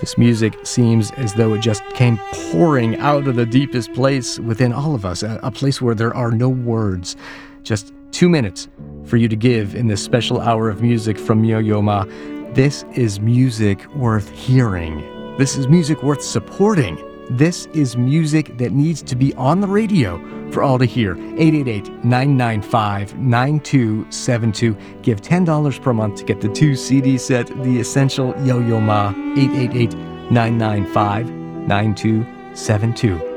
This music seems as though it just came pouring out of the deepest place within all of us, a place where there are no words. Just 2 minutes for you to give in this special hour of music from Yo-Yo Ma. This is music worth hearing. This is music worth supporting. This is music that needs to be on the radio for all to hear. 888-995-9272. Give $10 per month to get the 2 CD set, The Essential Yo-Yo Ma. 888-995-9272.